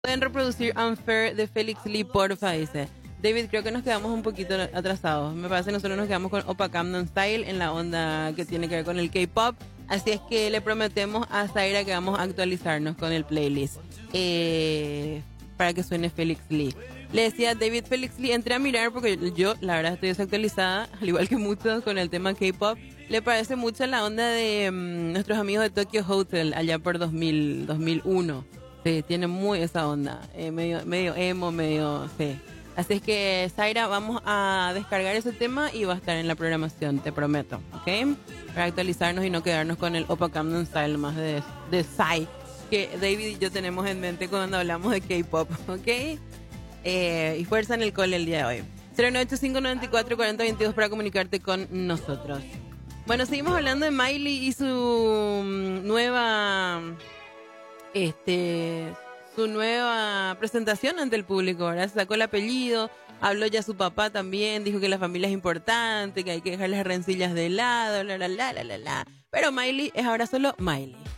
Pueden reproducir Unfair de Felix Lee, porfa, dice. David, creo que nos quedamos un poquito atrasados. Me parece que nosotros nos quedamos con Opa Gangnam Style en la onda que tiene que ver con el K-pop. Así es que le prometemos a Zaira que vamos a actualizarnos con el playlist para que suene Felix Lee. Le decía David Felix Lee, entré a mirar porque yo, la verdad, estoy desactualizada, al igual que muchos con el tema K-pop. Le parece mucho la onda de nuestros amigos de Tokyo Hotel allá por 2001. Sí, tiene muy esa onda, medio emo, medio, sí. Así es que, Zaira, vamos a descargar ese tema y va a estar en la programación, te prometo, ¿ok? Para actualizarnos y no quedarnos con el Opa Gangnam Style más de Psy, que David y yo tenemos en mente cuando hablamos de K-pop, ¿ok? Y fuerza en el cole el día de hoy. 098-594-4022 para comunicarte con nosotros. Bueno, seguimos hablando de Miley y su nueva presentación ante el público, ¿verdad? Se sacó el apellido, habló ya su papá también, dijo que la familia es importante, que hay que dejar las rencillas de lado, la. Pero Miley es ahora solo Miley.